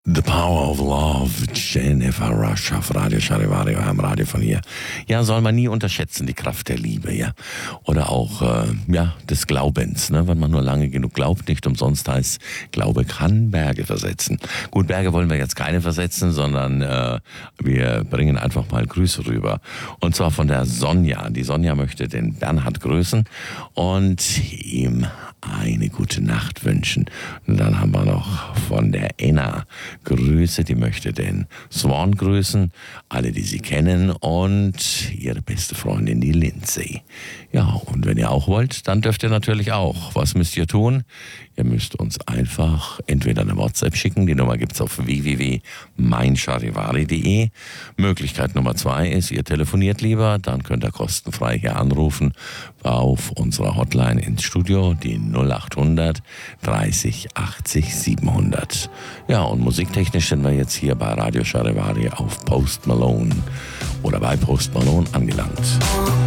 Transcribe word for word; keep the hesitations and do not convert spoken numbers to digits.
The Power of Love, Jennifer Rush auf Radio Charivari, am Radio von hier. Ja, soll man nie unterschätzen, die Kraft der Liebe, ja. Oder auch, äh, ja, des Glaubens, ne? Wenn man nur lange genug glaubt, nicht umsonst heißt, Glaube kann Berge versetzen. Gut, Berge wollen wir jetzt keine versetzen, sondern äh, wir bringen einfach mal Grüße rüber. Und zwar von der Sonja. Die Sonja möchte den Bernhard grüßen und ihm eine gute Nacht wünschen. Und dann haben wir noch von der Enna Grüße, die möchte den Swan grüßen, alle, die sie kennen und ihre beste Freundin, die Lindsay. Ja, und wenn ihr auch wollt, dann dürft ihr natürlich auch. Was müsst ihr tun? Ihr müsst uns einfach entweder eine WhatsApp schicken, die Nummer gibt's auf w w w punkt mein charivari punkt de. Möglichkeit Nummer zwei ist, ihr telefoniert lieber, dann könnt ihr kostenfrei hier anrufen auf unserer Hotline ins Studio, die null achthundert dreißig achtzig siebenhundert. Ja, und musiktechnisch sind wir jetzt hier bei Radio Charivari auf Post Malone oder bei Post Malone angelangt.